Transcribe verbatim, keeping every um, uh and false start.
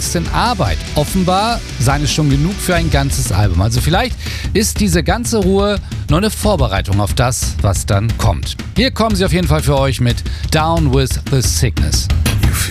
bisschen Arbeit. Offenbar seien es schon genug für ein ganzes Album. Also vielleicht ist diese ganze Ruhe nur eine Vorbereitung auf das, was dann kommt. Hier kommen sie auf jeden Fall für euch mit Down with the Sickness.